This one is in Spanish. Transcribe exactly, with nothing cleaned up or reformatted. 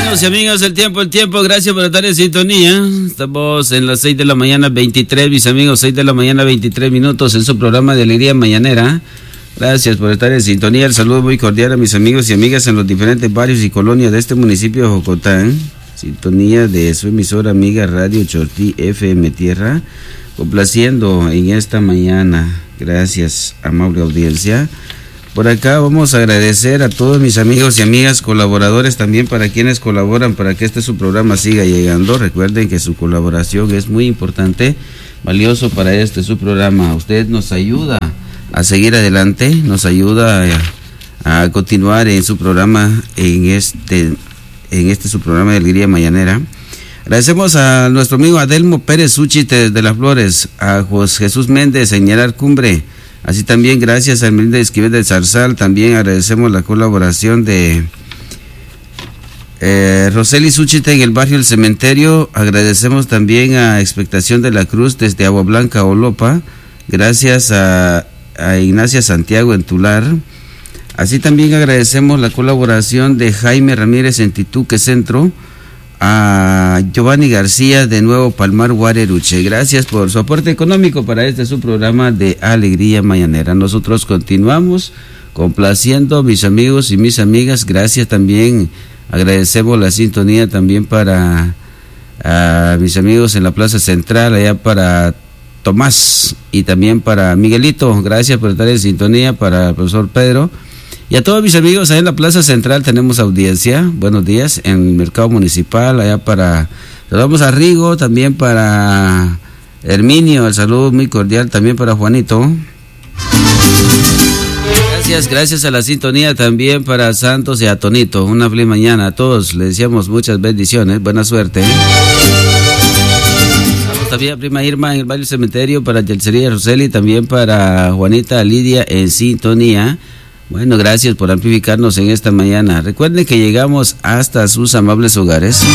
Amigos y amigas, el tiempo, el tiempo, gracias por estar en sintonía. Estamos en las seis de la mañana, veintitrés, mis amigos, seis de la mañana, veintitrés minutos en su programa de Alegría Mañanera. Gracias por estar en sintonía. El saludo muy cordial a mis amigos y amigas en los diferentes barrios y colonias de este municipio de Jocotán. Sintonía de su emisora amiga Radio Chortí F M Tierra, complaciendo en esta mañana. Gracias, amable audiencia. Por acá vamos a agradecer a todos mis amigos y amigas colaboradores, también para quienes colaboran para que este su programa siga llegando. Recuerden que su colaboración es muy importante, valioso para este su programa. Usted nos ayuda a seguir adelante, nos ayuda a, a continuar en su programa, en este, en este su programa de Alegría Mañanera. Agradecemos a nuestro amigo Adelmo Pérez Úchite de Las Flores, a José Jesús Méndez en Ñalar Cumbre. Así también gracias al Melinda Esquivel del Zarzal. También agradecemos la colaboración de eh, Roseli Súchita en el barrio El Cementerio. Agradecemos también a Expectación de la Cruz desde Agua Blanca, Olopa. Gracias a, a Ignacia Santiago en Tular. Así también agradecemos la colaboración de Jaime Ramírez en Tituque Centro. A Giovanni García de Nuevo Palmar, Guareruche. Gracias por su aporte económico para este su programa de Alegría Mañanera. Nosotros continuamos complaciendo a mis amigos y mis amigas. Gracias también, agradecemos la sintonía también para a mis amigos en la Plaza Central, allá para Tomás y también para Miguelito. Gracias por estar en sintonía, para el profesor Pedro. Y a todos mis amigos allá en la Plaza Central tenemos audiencia. Buenos días en el Mercado Municipal, allá para... Saludamos a Rigo, también para Herminio, el saludo muy cordial también para Juanito. Gracias, gracias a la sintonía también para Santos y a Tonito. Una feliz mañana a todos, les deseamos muchas bendiciones, buena suerte. Vamos también a prima Irma en el barrio Cementerio, para Yelcería Roseli, también para Juanita Lidia en sintonía. Bueno, gracias por amplificarnos en esta mañana. Recuerden que llegamos hasta sus amables hogares.